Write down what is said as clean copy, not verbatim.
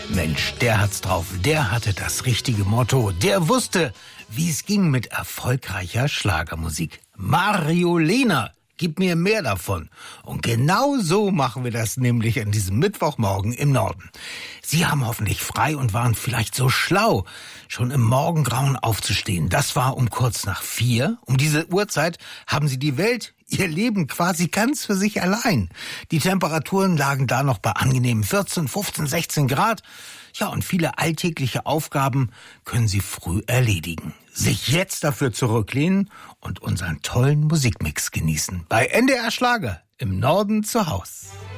Mensch, der hat's drauf. Der hatte das richtige Motto. Der wusste, wie es ging mit erfolgreicher Schlagermusik. Mario Lehner, gib mir mehr davon. Und genau so machen wir das nämlich an diesem Mittwochmorgen im Norden. Sie haben hoffentlich frei und waren vielleicht so schlau, schon im Morgengrauen aufzustehen. Das war um kurz nach 4. Um diese Uhrzeit haben Sie die Welt, Ihr Leben quasi ganz für sich allein. Die Temperaturen lagen da noch bei angenehmen 14, 15, 16 Grad. Ja, und viele alltägliche Aufgaben können Sie früh erledigen. Sich jetzt dafür zurücklehnen und unseren tollen Musikmix genießen. Bei NDR Schlager im Norden zu Haus.